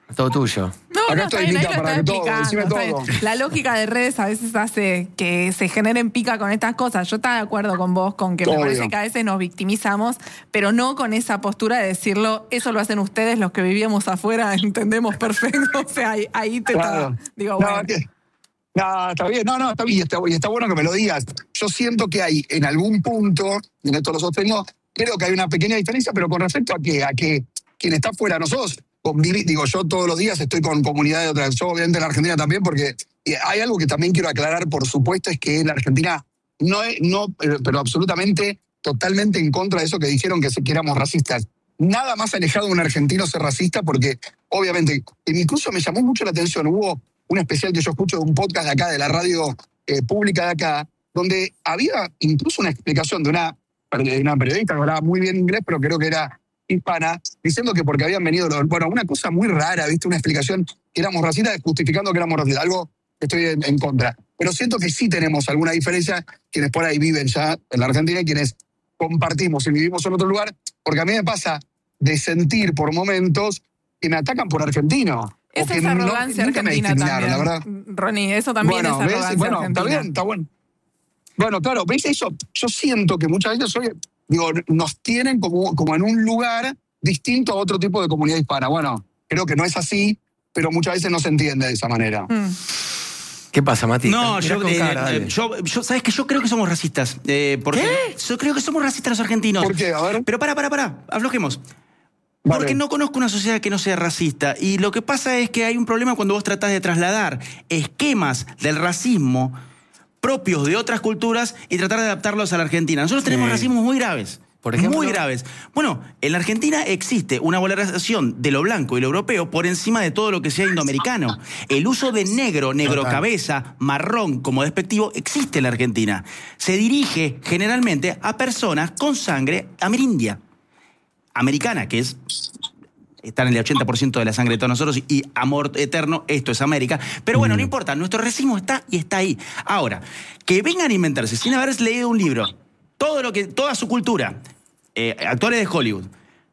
Todo tuyo. No, Acá no, estoy, está bien, ahí Mica, lo para está que todo, explicando, decime está todo. bien. La lógica de redes a veces hace que se generen pica con estas cosas. Yo estaba de acuerdo con vos, con que me Obvio. parece que a veces nos victimizamos, pero no con esa postura de decirlo, eso lo hacen ustedes, los que vivíamos afuera, entendemos perfecto. O sea, ahí, ahí te Claro. está. Digo, No, bueno. que- no, está bien, no, no, está bien, está, y está bueno que me lo digas. Yo siento que hay en algún punto, y en esto lo sostengo, creo que hay una pequeña diferencia, pero con respecto a que, a que quien está fuera, nosotros convivi- digo, yo todos los días estoy con comunidades de otras, yo obviamente en la Argentina también, porque hay algo que también quiero aclarar, por supuesto, es que la Argentina no es, no, pero, pero absolutamente, totalmente en contra de eso que dijeron que, se, que éramos racistas. Nada más alejado de un argentino ser racista, porque obviamente, incluso me llamó mucho la atención, hubo un especial que yo escucho de un podcast de acá, de la radio eh, pública de acá, donde había incluso una explicación de una, de una periodista que hablaba muy bien inglés, pero creo que era hispana, diciendo que porque habían venido los... Bueno, una cosa muy rara, ¿viste? Una explicación que éramos racistas, justificando que éramos racistas, algo que estoy en, en contra. Pero siento que sí tenemos alguna diferencia, quienes por ahí viven ya en la Argentina y quienes compartimos y vivimos en otro lugar, porque a mí me pasa de sentir por momentos que me atacan por argentino. Esa que es arrogancia no, nunca me argentina discriminaron, también. la verdad. Ronnie, eso también Bueno, es ¿ves? arrogancia Bueno, argentina. está bien, está bueno. Bueno, claro, ¿ves eso? Yo siento que muchas veces soy, digo, nos tienen como, como en un lugar distinto a otro tipo de comunidad hispana. Bueno, creo que no es así, pero muchas veces no se entiende de esa manera. Mm. ¿Qué pasa, Mati? No, Mirá yo, con eh, cara, eh, dale. yo, yo- ¿sabes que Yo creo que somos racistas. Eh, porque Yo creo que somos racistas los argentinos. ¿Por qué? A ver. Pero para, para, para, aflojemos. Vale. Porque no conozco una sociedad que no sea racista. Y lo que pasa es que hay un problema cuando vos tratás de trasladar esquemas del racismo propios de otras culturas y tratar de adaptarlos a la Argentina. Nosotros tenemos Sí. racismos muy graves. Por ejemplo. Muy graves. Bueno, en la Argentina existe una valorización de lo blanco y lo europeo por encima de todo lo que sea indoamericano. El uso de negro, negro Total. cabeza, marrón como despectivo existe en la Argentina. Se dirige generalmente a personas con sangre amerindia. Americana, que es está en el ochenta por ciento de la sangre de todos nosotros y amor eterno, esto es América. Pero bueno, no importa, nuestro racismo está y está ahí. Ahora, que vengan a inventarse sin haber leído un libro, todo lo que, toda su cultura, eh, actores de Hollywood,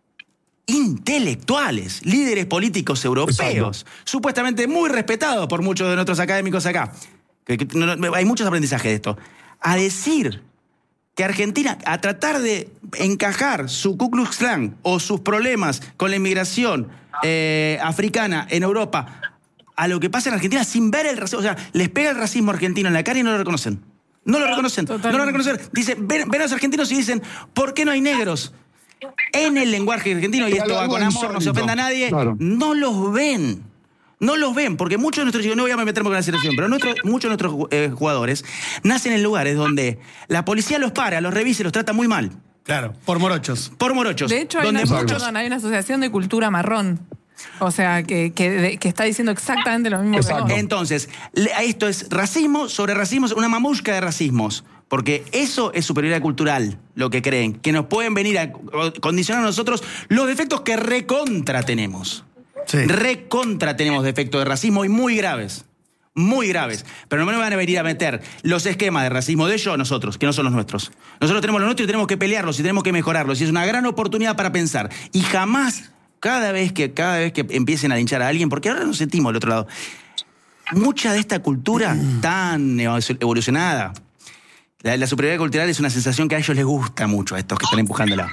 intelectuales, líderes políticos europeos, supuestamente muy respetados por muchos de nuestros académicos acá, que, que no, no, hay muchos aprendizajes de esto, a decir que Argentina, a tratar de encajar su Ku Klux Klan o sus problemas con la inmigración eh, africana en Europa a lo que pasa en Argentina sin ver el racismo. O sea, les pega el racismo argentino en la cara y no lo reconocen. No lo reconocen. Totalmente. No lo reconocen. Dicen, ven, ven a los argentinos y dicen, ¿por qué no hay negros? En el lenguaje argentino, y Pero esto va algo con amor, no se insólito. ofenda a nadie, Claro. no los ven. No los ven, porque muchos de nuestros, yo no voy a meterme con la selección, pero nuestros, muchos de nuestros eh, jugadores nacen en lugares donde la policía los para, los revisa y los trata muy mal. Claro, por morochos. Por morochos. De hecho, hay donde una, muchos... perdón, hay una asociación de cultura marrón. O sea, que, que, de- que está diciendo exactamente lo mismo Exacto. que vos. Entonces, le- esto es racismo sobre racismo, una mamushka de racismos. Porque eso es superioridad cultural, lo que creen. Que nos pueden venir a condicionar a nosotros los defectos que recontra tenemos. Sí. Recontra tenemos defectos de racismo y muy graves. Muy graves. Pero no me van a venir a meter los esquemas de racismo de ellos a nosotros, que no son los nuestros. Nosotros tenemos los nuestros y tenemos que pelearlos y tenemos que mejorarlos. Y es una gran oportunidad para pensar. Y jamás, cada vez que, cada vez que empiecen a linchar a alguien, porque ahora nos sentimos del otro lado, mucha de esta cultura tan evolucionada, la, la superioridad cultural es una sensación que a ellos les gusta mucho, a estos que están empujándola.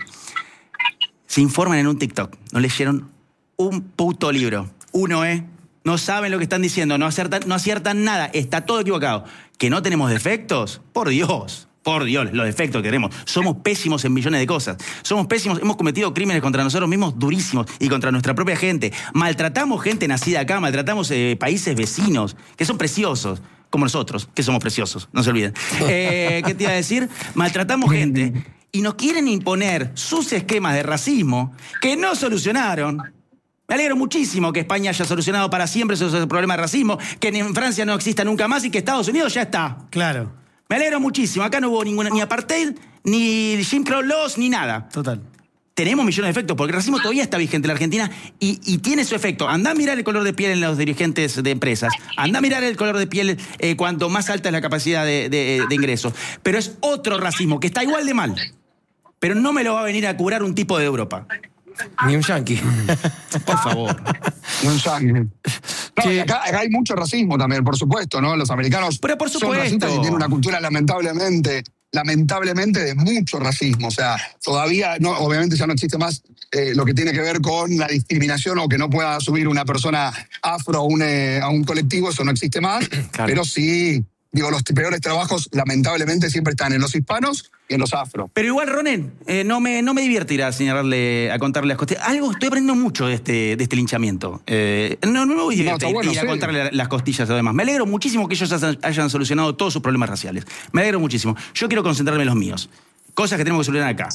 Se informan en un TikTok, no leyeron un puto libro. Uno, ¿eh? No saben lo que están diciendo, no aciertan, no aciertan nada, está todo equivocado. ¿Que no tenemos defectos? Por Dios, por Dios, los defectos que tenemos. Somos pésimos en millones de cosas. Somos pésimos, hemos cometido crímenes contra nosotros mismos durísimos y contra nuestra propia gente. Maltratamos gente nacida acá, maltratamos eh, países vecinos, que son preciosos, como nosotros, que somos preciosos, no se olviden. Eh, ¿Qué te iba a decir? Maltratamos gente y nos quieren imponer sus esquemas de racismo que no solucionaron. Me alegro muchísimo que España haya solucionado para siempre ese problema de racismo, que en Francia no exista nunca más y que Estados Unidos ya está. Claro, Me alegro muchísimo. Acá no hubo ninguna, ni apartheid, ni Jim Crow laws, ni nada. total. Tenemos millones de efectos, porque el racismo todavía está vigente en la Argentina y, y tiene su efecto. Andá a mirar el color de piel en los dirigentes de empresas. Andá a mirar el color de piel eh, cuanto más alta es la capacidad de, de- de ingreso. Pero es otro racismo que está igual de mal. Pero no me lo va a venir a curar un tipo de Europa. Ni un yanqui. Por favor. un yankee. No, y acá, acá hay mucho racismo también, por supuesto, ¿no? Los americanos Pero por son supuesto. racistas y tienen una cultura lamentablemente, lamentablemente de mucho racismo. O sea, todavía, no, obviamente ya no existe más eh, lo que tiene que ver con la discriminación o que no pueda subir una persona afro a un, eh, a un colectivo, eso no existe más. Claro. Pero sí, digo, los peores trabajos lamentablemente siempre están en los hispanos y en los afro. Pero igual, Ronen, eh, no, me, no me divierte ir a señalarle, a contarle las costillas. Algo, estoy aprendiendo mucho de este, de este linchamiento. Eh, no, no me voy a no, bueno, ir a sí. contarle las costillas además. Me alegro muchísimo que ellos hayan solucionado todos sus problemas raciales. Me alegro muchísimo. Yo quiero concentrarme en los míos. Cosas que tenemos que solucionar acá.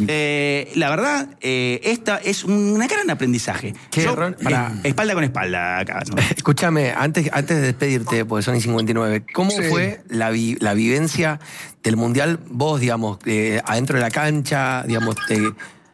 Eh, la verdad, eh, esta es un gran aprendizaje. ¿Qué, Yo, Ron? Para... eh, espalda con espalda acá, ¿no? Escúchame, antes, antes de despedirte, porque son y cincuenta y nueve, ¿cómo sí. fue la, vi, la vivencia del Mundial? Vos, digamos, eh, adentro de la cancha, digamos... Te...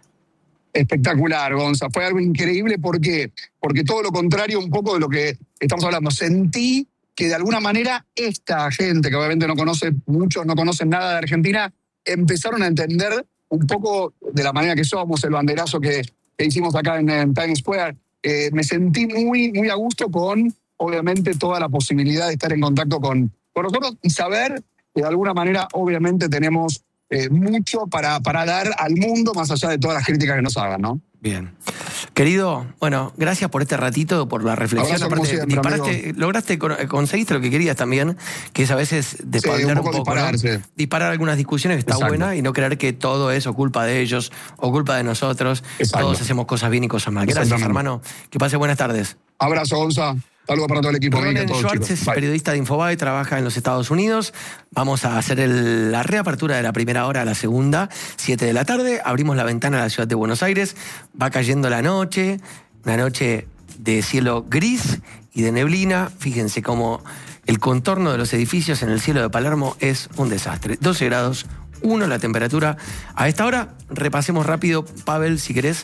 Espectacular, Gonza. Fue algo increíble. ¿Por qué? Porque todo lo contrario un poco de lo que estamos hablando. Sentí que de alguna manera esta gente, que obviamente no conoce, muchos no conocen nada de Argentina, empezaron a entender un poco de la manera que somos, el banderazo que, que hicimos acá en, en Times Square. Eh, me sentí muy, muy a gusto con, obviamente, toda la posibilidad de estar en contacto con, con nosotros y saber que de alguna manera, obviamente, tenemos eh, mucho para, para dar al mundo, más allá de todas las críticas que nos hagan, ¿no? Bien. Querido, bueno, gracias por este ratito, por la reflexión. Aparte, siempre, disparaste, lograste, conseguiste lo que querías también, que es a veces despablar sí, un, un poco, disparar, ¿no? sí. disparar algunas discusiones, que está Exacto. buena, y no creer que todo es o culpa de ellos o culpa de nosotros. Exacto. Todos hacemos cosas bien y cosas mal. Gracias, hermano. Que pase buenas tardes. Abrazo, Gonza. Saludos para todo el equipo. Ronen Schwartz es periodista de Infobae, trabaja en los Estados Unidos. Vamos a hacer el, la reapertura de la primera hora a la segunda, siete de la tarde. Abrimos la ventana a la ciudad de Buenos Aires. Va cayendo la noche, una noche de cielo gris y de neblina. Fíjense cómo el contorno de los edificios en el cielo de Palermo es un desastre. doce grados, uno la temperatura. A esta hora, repasemos rápido, Pavel, si querés,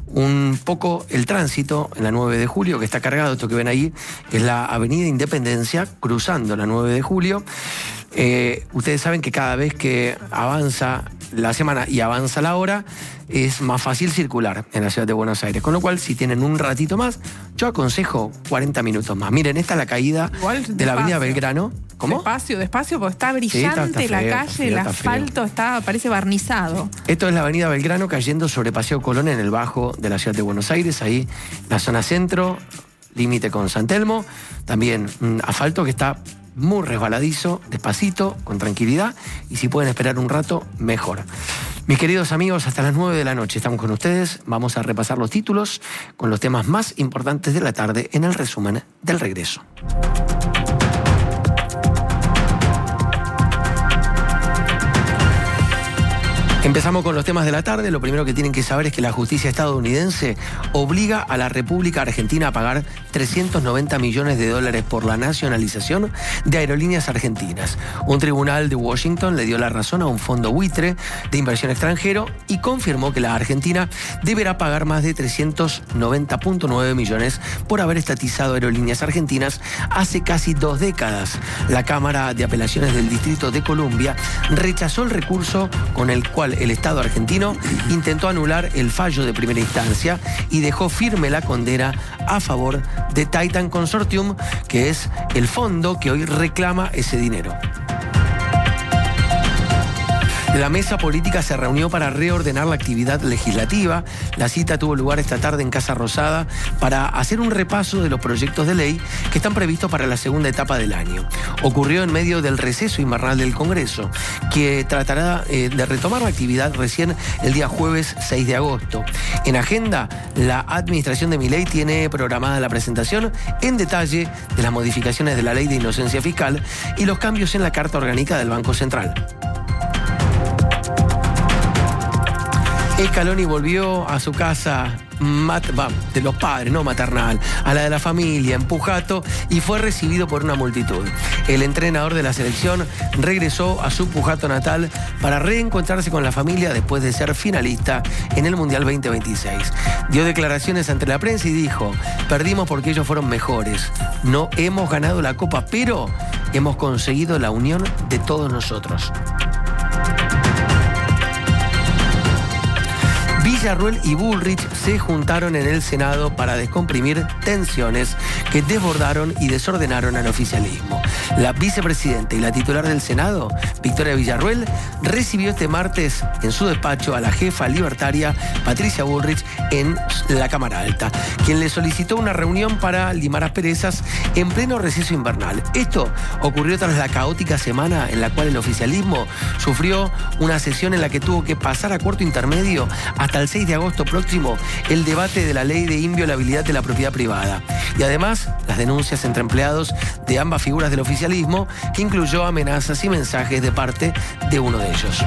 un poco el tránsito en la nueve de julio, que está cargado. Esto que ven ahí es la avenida Independencia, cruzando la nueve de julio. Eh, ustedes saben que cada vez que avanza la semana y avanza la hora, es más fácil circular en la ciudad de Buenos Aires. Con lo cual, si tienen un ratito más, yo aconsejo cuarenta minutos más. Miren, esta es la caída Igual, de la avenida Belgrano. ¿Cómo? Despacio, despacio, porque está brillante sí, está, está frío, la calle, está frío, el asfalto está, parece barnizado. Esto es la avenida Belgrano cayendo sobre Paseo Colón en el bajo de la ciudad de Buenos Aires, ahí la zona centro, límite con San Telmo. También un asfalto que está muy resbaladizo, despacito, con tranquilidad, y si pueden esperar un rato, mejor. Mis queridos amigos, hasta las nueve de la noche estamos con ustedes. Vamos a repasar los títulos con los temas más importantes de la tarde en el resumen del regreso. Empezamos con los temas de la tarde. Lo primero que tienen que saber es que la justicia estadounidense obliga a la República Argentina a pagar trescientos noventa millones de dólares por la nacionalización de Aerolíneas Argentinas. Un tribunal de Washington le dio la razón a un fondo buitre de inversión extranjero y confirmó que la Argentina deberá pagar más de trescientos noventa punto nueve millones por haber estatizado Aerolíneas Argentinas hace casi dos décadas. La Cámara de Apelaciones del Distrito de Columbia rechazó el recurso con el cual el Estado argentino intentó anular el fallo de primera instancia y dejó firme la condena a favor de Titan Consortium, que es el fondo que hoy reclama ese dinero. La mesa política se reunió para reordenar la actividad legislativa. La cita tuvo lugar esta tarde en Casa Rosada para hacer un repaso de los proyectos de ley que están previstos para la segunda etapa del año. Ocurrió en medio del receso invernal del Congreso, que tratará eh, de retomar la actividad recién el día jueves seis de agosto. En agenda, la administración de Milei tiene programada la presentación en detalle de las modificaciones de la Ley de Inocencia Fiscal y los cambios en la Carta Orgánica del Banco Central. Scaloni volvió a su casa mat, va, de los padres, no maternal, a la de la familia, en Pujato, y fue recibido por una multitud. El entrenador de la selección regresó a su Pujato natal para reencontrarse con la familia después de ser finalista en el Mundial veinte veintiséis. Dio declaraciones ante la prensa y dijo: perdimos porque ellos fueron mejores. No hemos ganado la Copa, pero hemos conseguido la unión de todos nosotros. Villarruel y Bullrich se juntaron en el Senado para descomprimir tensiones que desbordaron y desordenaron al oficialismo. La vicepresidenta y la titular del Senado, Victoria Villarruel, recibió este martes en su despacho a la jefa libertaria Patricia Bullrich en la Cámara Alta, quien le solicitó una reunión para limar asperezas en pleno receso invernal. Esto ocurrió tras la caótica semana en la cual el oficialismo sufrió una sesión en la que tuvo que pasar a cuarto intermedio hasta el seis de agosto próximo el debate de la ley de inviolabilidad de la propiedad privada. Y además, las denuncias entre empleados de ambas figuras del oficialismo, que incluyó amenazas y mensajes de parte de uno de ellos.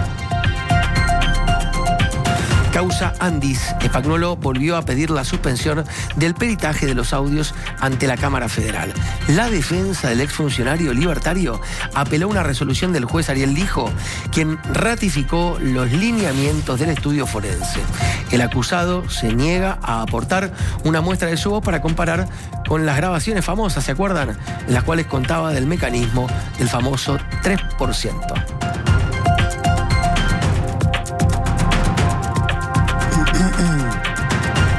Causa Andis. Espagnolo volvió a pedir la suspensión del peritaje de los audios ante la Cámara Federal. La defensa del exfuncionario libertario apeló a una resolución del juez Ariel Lijo, quien ratificó los lineamientos del estudio forense. El acusado se niega a aportar una muestra de su voz para comparar con las grabaciones famosas, ¿se acuerdan? En las cuales contaba del mecanismo del famoso tres por ciento.